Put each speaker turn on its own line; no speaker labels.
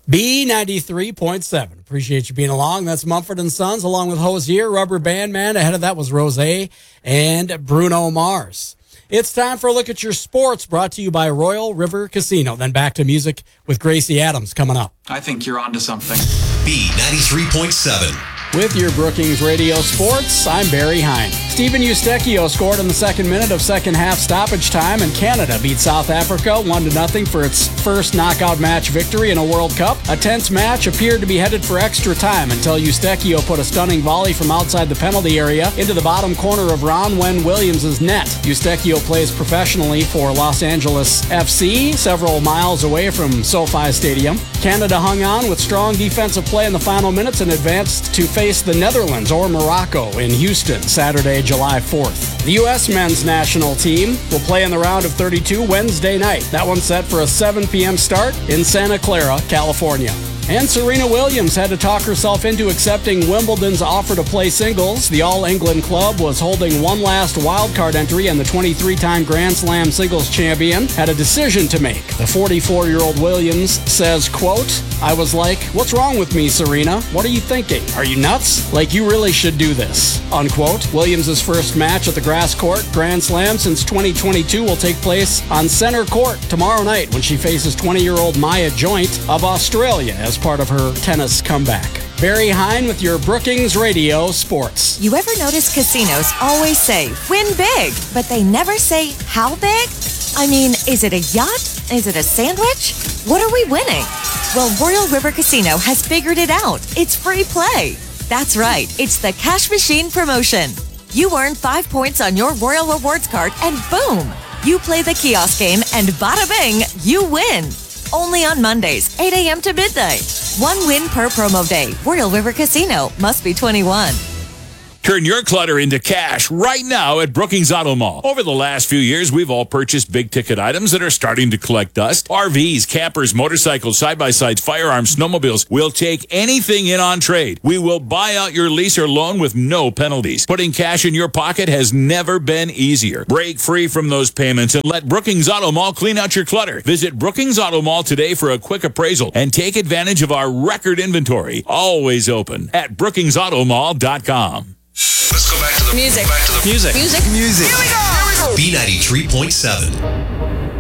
B93.7. Appreciate you being along. That's Mumford & Sons along with Hosier, Rubber Band Man. Ahead of that was Rose and Bruno Mars. It's time for a look at your sports, brought to you by Royal River Casino. Then back to music with Gracie Adams coming up.
I think you're onto something.
B93.7.
With your Brookings Radio Sports, I'm Barry Hine. Steven Eustachio scored in the second minute of second half stoppage time, and Canada beat South Africa 1-0 for its first knockout match victory in a World Cup. A tense match appeared to be headed for extra time until Eustachio put a stunning volley from outside the penalty area into the bottom corner of Ronwen Williams' net. Eustachio plays professionally for Los Angeles FC, several miles away from SoFi Stadium. Canada hung on with strong defensive play in the final minutes and advanced to face the Netherlands or Morocco in Houston Saturday, July 4th. The U.S. men's national team will play in the round of 32 Wednesday night. That one's set for a 7 p.m. start in Santa Clara, California. And Serena Williams had to talk herself into accepting Wimbledon's offer to play singles. The All England club was holding one last wildcard entry, and the 23-time Grand Slam singles champion had a decision to make. The 44-year-old Williams says, quote, "I was like, what's wrong with me, Serena? What are you thinking? Are you nuts? Like, you really should do this," unquote. Williams' first match at the grass court Grand Slam since 2022 will take place on center court tomorrow night when she faces 20-year-old Maya Joint of Australia as part of her tennis comeback. Barry Hine with your Brookings Radio Sports.
You ever notice casinos always say, win big, but they never say how big? I mean, is it a yacht? Is it a sandwich? What are we winning? Well, Royal River Casino has figured it out. It's free play. That's right. It's the Cash Machine promotion. You earn 5 points on your Royal Rewards card and boom! You play the kiosk game and bada bing, you win. Only on Mondays, 8 a.m. to midnight. 1 win per promo day. Royal River Casino. Must be 21.
Turn your clutter into cash right now at Brookings Auto Mall. Over the last few years, we've all purchased big-ticket items that are starting to collect dust. RVs, campers, motorcycles, side-by-sides, firearms, snowmobiles. We'll take anything in on trade. We will buy out your lease or loan with no penalties. Putting cash in your pocket has never been easier. Break free from those payments and let Brookings Auto Mall clean out your clutter. Visit Brookings Auto Mall today for a quick appraisal and take advantage of our record inventory. Always open at brookingsautomall.com.
Let's go back to the
Music.
Back to the
Music.
music.
Here we go.
B93.7.